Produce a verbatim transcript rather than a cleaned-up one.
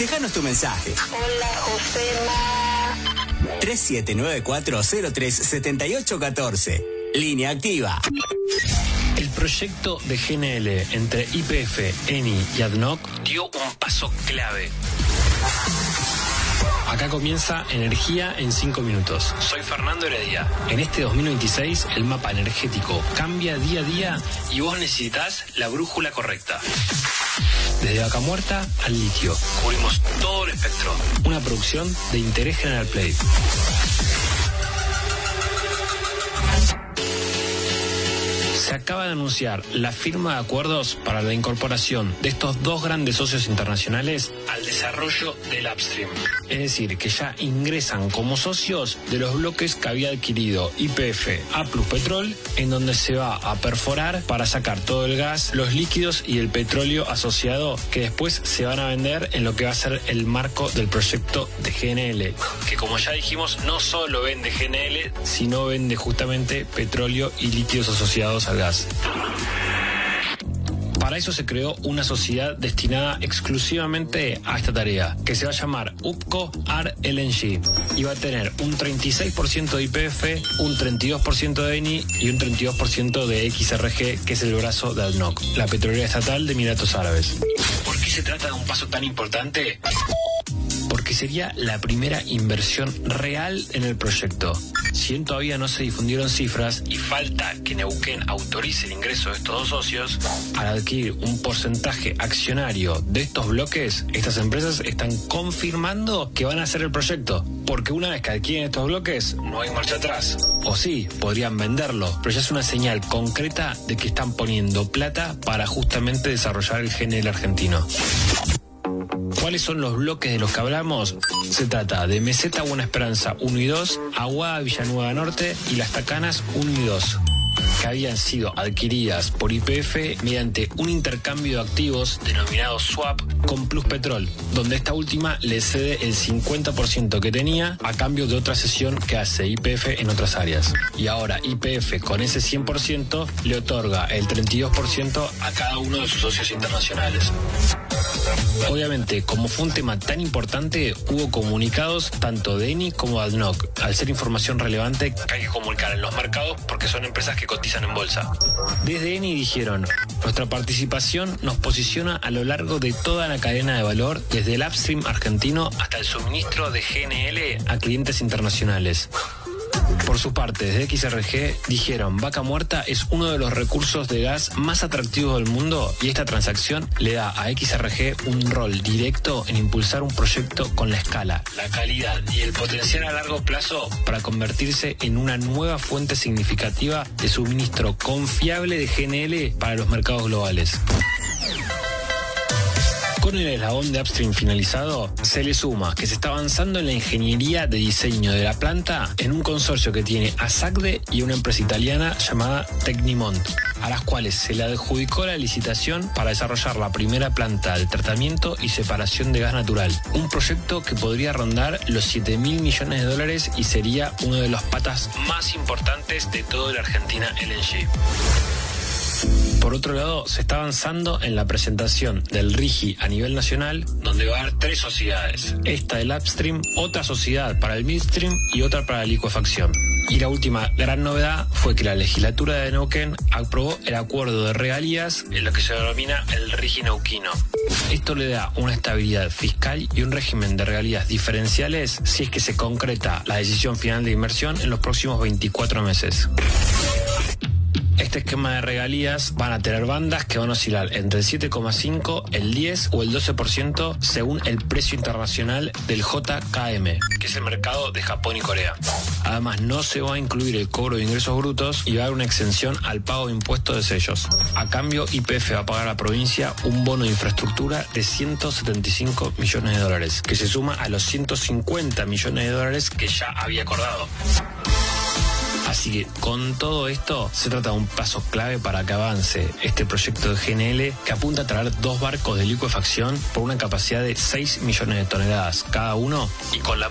Déjanos tu mensaje. Hola, Josema. tres siete nueve cuatro cero tres siete ocho uno cuatro. Línea activa. El proyecto de G N L entre Y P F, Eni y A D N O C dio un paso clave. Acá comienza Energía en cinco minutos. Soy Fernando Heredia. En este dos mil veintiséis el mapa energético cambia día a día y vos necesitas la brújula correcta. Desde Vaca Muerta al litio, cubrimos todo el espectro. Una producción de Interés General Play. Se acaba de anunciar la firma de acuerdos para la incorporación de estos dos grandes socios internacionales al desarrollo del upstream. Es decir, que ya ingresan como socios de los bloques que había adquirido Y P F A Plus Petrol, en donde se va a perforar para sacar todo el gas, los líquidos y el petróleo asociado que después se van a vender en lo que va a ser el marco del proyecto de G N L, que como ya dijimos no solo vende G N L, sino vende justamente petróleo y líquidos asociados al gas. Para eso se creó una sociedad destinada exclusivamente a esta tarea, que se va a llamar UPCO A R L N G, y va a tener un treinta y seis por ciento de Y P F, un treinta y dos por ciento de Eni y un treinta y dos por ciento de X R G, que es el brazo de A D N O C, la petrolera estatal de Emiratos Árabes. ¿Por qué se trata de un paso tan importante? Porque sería la primera inversión real en el proyecto. Si bien todavía no se difundieron cifras y falta que Neuquén autorice el ingreso de estos dos socios, al adquirir un porcentaje accionario de estos bloques, estas empresas están confirmando que van a hacer el proyecto. Porque una vez que adquieren estos bloques, no hay marcha atrás. O sí, podrían venderlo, pero ya es una señal concreta de que están poniendo plata para justamente desarrollar el G N L argentino. ¿Cuáles son los bloques de los que hablamos? Se trata de Meseta Buena Esperanza uno y dos, Aguada Villanueva Norte y Las Tacanas uno y dos, que habían sido adquiridas por Y P F mediante un intercambio de activos denominado swap con Plus Petrol, donde esta última le cede el cincuenta por ciento que tenía a cambio de otra cesión que hace Y P F en otras áreas. Y ahora Y P F con ese cien por ciento le otorga el treinta y dos por ciento a cada uno de sus socios internacionales. Obviamente, como fue un tema tan importante, hubo comunicados tanto de Eni como de A D N O C, al ser información relevante que hay que comunicar en los mercados porque son empresas que cotizan en bolsa. Desde Eni dijeron: nuestra participación nos posiciona a lo largo de toda la cadena de valor, desde el upstream argentino hasta el suministro de G N L a clientes internacionales. Por su parte, desde X R G dijeron: Vaca Muerta es uno de los recursos de gas más atractivos del mundo y esta transacción le da a X R G un rol directo en impulsar un proyecto con la escala, la calidad y el potencial a largo plazo para convertirse en una nueva fuente significativa de suministro confiable de G N L para los mercados globales. Con el eslabón de upstream finalizado, se le suma que se está avanzando en la ingeniería de diseño de la planta en un consorcio que tiene a SACDE y una empresa italiana llamada Tecnimont, a las cuales se le adjudicó la licitación para desarrollar la primera planta de tratamiento y separación de gas natural. Un proyecto que podría rondar los siete mil millones de dólares y sería una de las patas más importantes de toda la Argentina L N G. Por otro lado, se está avanzando en la presentación del RIGI a nivel nacional, donde va a haber tres sociedades. Esta del upstream, otra sociedad para el midstream y otra para la licuefacción. Y la última gran novedad fue que la legislatura de Neuquén aprobó el acuerdo de regalías en lo que se denomina el RIGI neuquino. Esto le da una estabilidad fiscal y un régimen de regalías diferenciales si es que se concreta la decisión final de inversión en los próximos veinticuatro meses. Este esquema de regalías van a tener bandas que van a oscilar entre el siete coma cinco, el diez o el doce por ciento según el precio internacional del J K M, que es el mercado de Japón y Corea. Además, no se va a incluir el cobro de ingresos brutos y va a haber una exención al pago de impuestos de sellos. A cambio, Y P F va a pagar a la provincia un bono de infraestructura de ciento setenta y cinco millones de dólares, que se suma a los ciento cincuenta millones de dólares que ya había acordado. Así que con todo esto se trata de un paso clave para que avance este proyecto de G N L, que apunta a traer dos barcos de licuefacción por una capacidad de seis millones de toneladas cada uno y con la